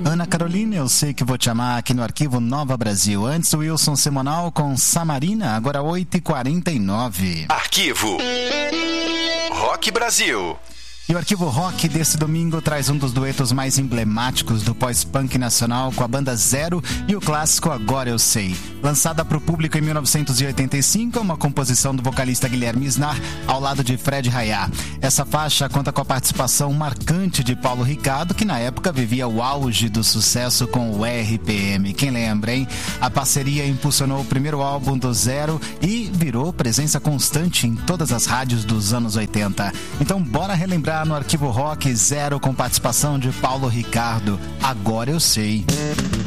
Ana Carolina, eu sei que vou te amar aqui no Arquivo Nova Brasil. Antes o Wilson Simonal com Samarina, agora 8h49. Arquivo Rock Brasil. E o Arquivo Rock desse domingo traz um dos duetos mais emblemáticos do pós-punk nacional com a banda Zero e o clássico Agora Eu Sei. Lançada para o público em 1985, é uma composição do vocalista Guilherme Snar ao lado de Fred Rayá. Essa faixa conta com a participação marcante de Paulo Ricardo, que na época vivia o auge do sucesso com o RPM. Quem lembra, hein? A parceria impulsionou o primeiro álbum do Zero e virou presença constante em todas as rádios dos anos 80. Então bora relembrar no Arquivo Rock Zero com participação de Paulo Ricardo. Agora Eu Sei.